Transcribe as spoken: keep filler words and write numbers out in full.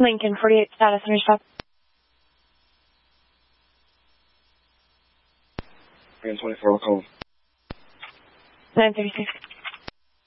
Lincoln forty-eight status under stop. Lincoln twenty-four, I'll call. nine thirty-six.